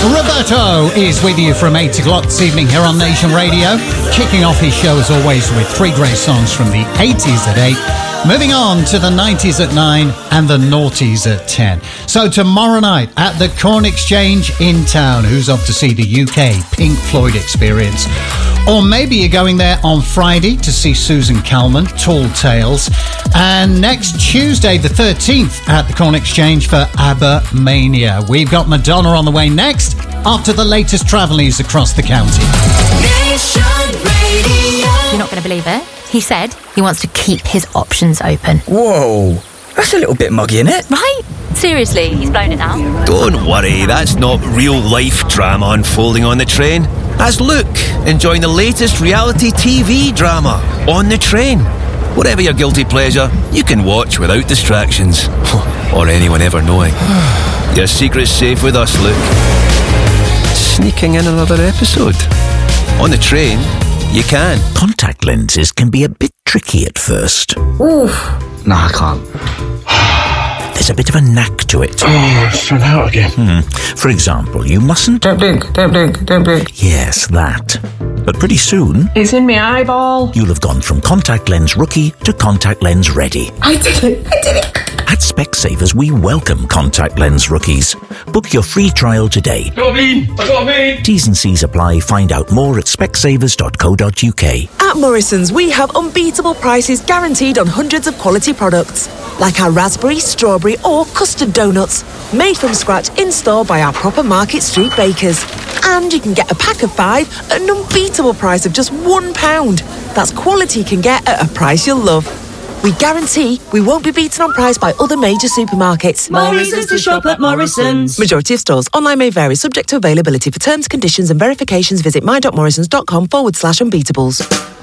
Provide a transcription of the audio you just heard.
Roberto is with you from 8 o'clock this evening here on Nation Radio, kicking off his show as always with three great songs from the 80s at 8, moving on to the 90s at 9 and the noughties at 10. So tomorrow night at the Corn Exchange in town, who's off to see the UK Pink Floyd Experience? Or maybe you're going there on Friday to see Susan Calman, Tall Tales. And next Tuesday, the 13th, at the Corn Exchange for ABBA Mania. We've got Madonna on the way next, after the latest travel news across the county. Nation Radio. You're not going to believe it. He said he wants to keep his options open. Whoa, that's a little bit muggy, isn't it? Right? Seriously, he's blown it now. Don't worry, that's not real-life drama unfolding on the train. That's Luke, enjoying the latest reality TV drama, On the Train. Whatever your guilty pleasure, you can watch without distractions. Or anyone ever knowing. Your secret's safe with us, Luke. Sneaking in another episode. On the Train, you can. Contact lenses can be a bit tricky at first. Oof. No, I can't. There's a bit of a knack to it. Oh, it's run out again. For example, you mustn't... Don't blink. Yes, that. But pretty soon... It's in my eyeball. You'll have gone from contact lens rookie to contact lens ready. I did it. At Specsavers, we welcome contact lens rookies. Book your free trial today. I got me. T's and C's apply. Find out more at specsavers.co.uk. At Morrison's, we have unbeatable prices guaranteed on hundreds of quality products, like our raspberry, strawberry or custard donuts, made from scratch in-store by our proper Market Street bakers. And you can get a pack of 5 at an unbeatable price of just £1. That's quality you can get at a price you'll love. We guarantee we won't be beaten on price by other major supermarkets. More reasons to shop at Morrison's. Majority of stores. Online may vary, subject to availability. For terms, conditions and verifications, visit my.morrisons.com/unbeatables.